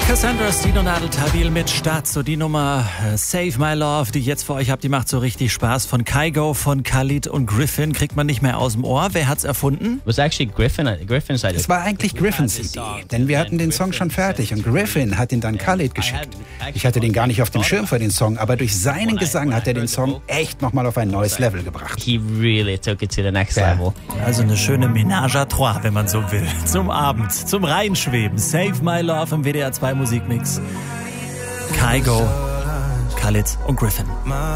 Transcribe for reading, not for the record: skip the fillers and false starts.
Cassandra Stino Nadeltabil mit Start. So die Nummer Save My Love, die ich jetzt für euch habe, die macht so richtig Spaß. Von Kygo, von Khalid und Griffin. Kriegt man nicht mehr aus dem Ohr. Wer hat's erfunden? Was actually Griffin's idea. Es war eigentlich Griffins Idee, denn wir hatten den Song schon fertig und Griffin hat ihn dann Khalid geschickt. Ich hatte den gar nicht auf dem Schirm für den Song, aber durch seinen Gesang hat er den Song echt nochmal auf ein neues Level gebracht. He really took it to the next level. Also eine schöne Ménage à trois, wenn man so will. Zum Abend, zum Reinschweben. Save My Love im WDR 2 Musikmix. Kygo, Khalid und Griffin.